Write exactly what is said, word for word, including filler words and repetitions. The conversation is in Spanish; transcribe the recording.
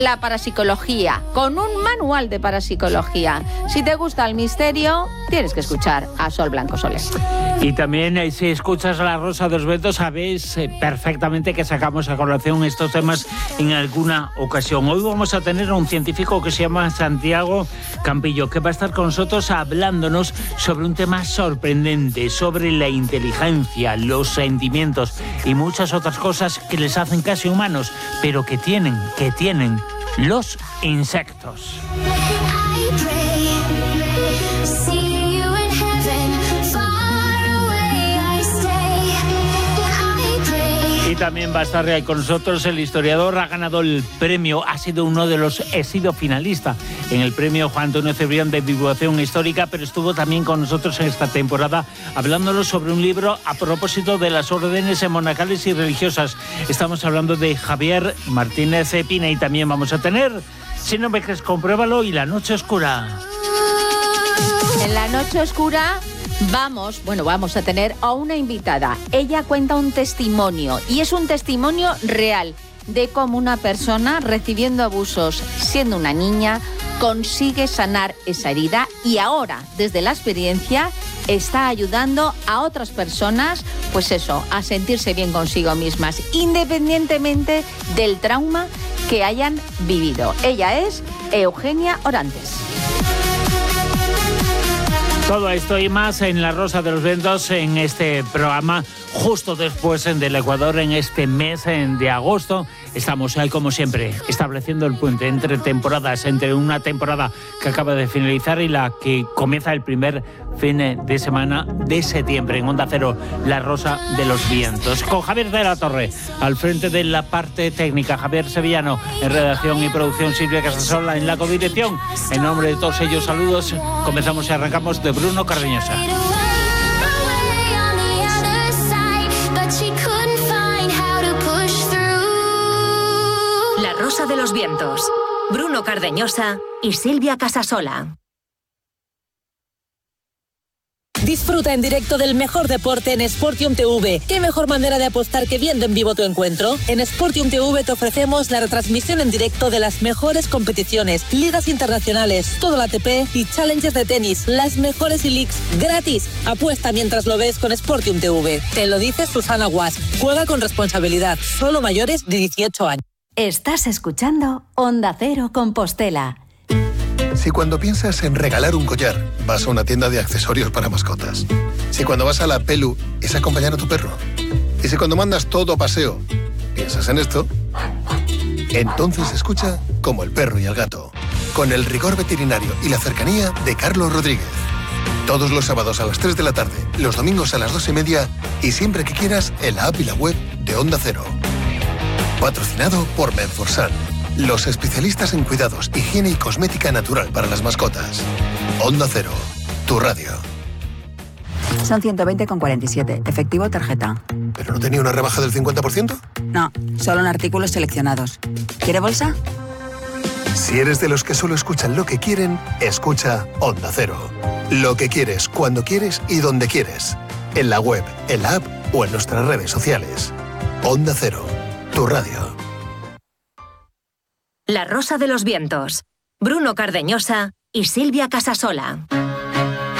La parapsicología, con un manual de parapsicología. Si te gusta el misterio, tienes que escuchar a Sol Blanco Soler. Y también, eh, si escuchas La Rosa de los Vientos, sabéis eh, perfectamente que sacamos a colación estos temas en alguna ocasión. Hoy vamos a tener a un científico que se llama Santiago Campillo, que va a estar con nosotros hablándonos sobre un tema sorprendente, sobre la inteligencia, los sentimientos y muchas otras cosas que les hacen casi humanos, pero que tienen, que tienen los insectos. Y también va a estar ahí con nosotros el historiador, ha ganado el premio, ha sido uno de los, he sido finalista en el premio Juan Antonio Cebrián de divulgación histórica, pero estuvo también con nosotros en esta temporada hablándonos sobre un libro a propósito de las órdenes monacales y religiosas. Estamos hablando de Javier Martínez Pina y también vamos a tener, si no me crees, compruébalo, y La Noche Oscura. En La Noche Oscura vamos, bueno, vamos a tener a una invitada. Ella cuenta un testimonio, y es un testimonio real de cómo una persona recibiendo abusos siendo una niña consigue sanar esa herida y ahora, desde la experiencia, está ayudando a otras personas, pues eso, a sentirse bien consigo mismas, independientemente del trauma que hayan vivido. Ella es Eugenia Orantes. Todo esto y más en La Rosa de los Vientos, en este programa, justo después del Ecuador, en este mes de agosto. Estamos ahí, como siempre, estableciendo el puente entre temporadas, entre una temporada que acaba de finalizar y la que comienza el primer fin de semana de septiembre. En Onda Cero, La Rosa de los Vientos. Con Javier de la Torre, al frente de la parte técnica, Javier Sevillano, en redacción y producción, Silvia Casasola en la codirección. En nombre de todos ellos, saludos. Comenzamos y arrancamos de Bruno Cardeñosa. La Rosa de los Vientos, Bruno Cardeñosa y Silvia Casasola. Disfruta en directo del mejor deporte en Sportium T V. ¿Qué mejor manera de apostar que viendo en vivo tu encuentro? En Sportium T V te ofrecemos la retransmisión en directo de las mejores competiciones, ligas internacionales, todo el A T P y Challengers de tenis, las mejores e-leagues gratis. Apuesta mientras lo ves con Sportium T V. Te lo dice Susana Guas. Juega con responsabilidad. Solo mayores de dieciocho años. Estás escuchando Onda Cero Compostela. Si cuando piensas en regalar un collar, vas a una tienda de accesorios para mascotas. Si cuando vas a la Pelu, es acompañar a tu perro. Y si cuando mandas todo a paseo, piensas en esto, entonces escucha Como el perro y el gato, con el rigor veterinario y la cercanía de Carlos Rodríguez. Todos los sábados a las tres de la tarde, los domingos a las dos y media y siempre que quieras en la app y la web de Onda Cero. Patrocinado por Menforsan, los especialistas en cuidados, higiene y cosmética natural para las mascotas. Onda Cero, tu radio. Son ciento veinte con cuarenta y siete, efectivo tarjeta. ¿Pero no tenía una rebaja del cincuenta por ciento? No, solo en artículos seleccionados. ¿Quiere bolsa? Si eres de los que solo escuchan lo que quieren, escucha Onda Cero. Lo que quieres, cuando quieres y donde quieres. En la web, en la app o en nuestras redes sociales. Onda Cero, tu radio. La Rosa de los Vientos, Bruno Cardeñosa y Silvia Casasola.